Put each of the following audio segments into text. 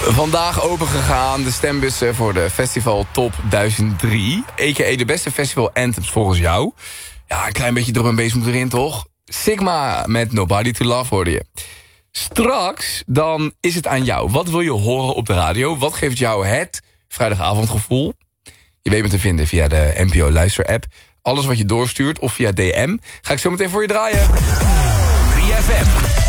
Vandaag opengegaan de stembussen voor de Festival Top 1003. A.k.a. de beste festival anthems volgens jou. Ja, een klein beetje drum en bass moet erin, toch? Sigma met Nobody to Love hoorde je. Straks, dan is het aan jou. Wat wil je horen op de radio? Wat geeft jou het vrijdagavondgevoel? Je weet me te vinden via de NPO Luister-app. Alles wat je doorstuurt of via DM. Ga ik zo meteen voor je draaien. 3FM.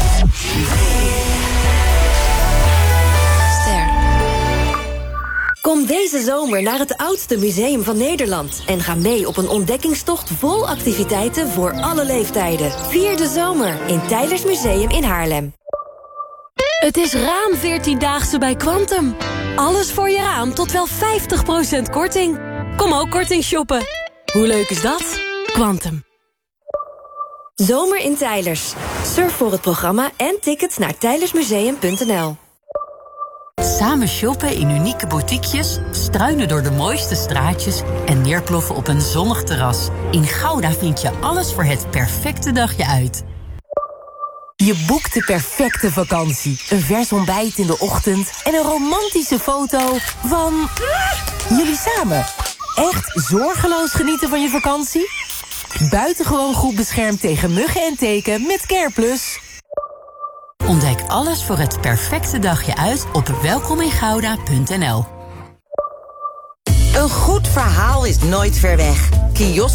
Kom deze zomer naar het oudste museum van Nederland en ga mee op een ontdekkingstocht vol activiteiten voor alle leeftijden. Vier de zomer in Teylers Museum in Haarlem. Het is raam 14-daagse bij Quantum. Alles voor je raam tot wel 50% korting. Kom ook korting shoppen. Hoe leuk is dat? Quantum. Zomer in Teylers. Surf voor het programma en tickets naar teylersmuseum.nl. Samen shoppen in unieke boutiquejes, struinen door de mooiste straatjes en neerploffen op een zonnig terras. In Gouda vind je alles voor het perfecte dagje uit. Je boekt de perfecte vakantie. Een vers ontbijt in de ochtend en een romantische foto van jullie samen. Echt zorgeloos genieten van je vakantie? Buitengewoon goed beschermd tegen muggen en teken met CarePlus. Ontdek alles voor het perfecte dagje uit op welkomingouda.nl. Een goed verhaal is nooit ver weg. Kiosk